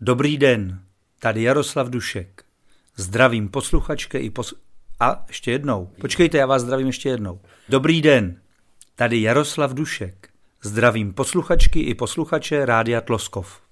Dobrý den, tady Jaroslav Dušek. Zdravím posluchačky A ještě jednou. Počkejte, já vás zdravím ještě jednou. Dobrý den, tady Jaroslav Dušek. Zdravím posluchačky i posluchače Rádia Tloskov.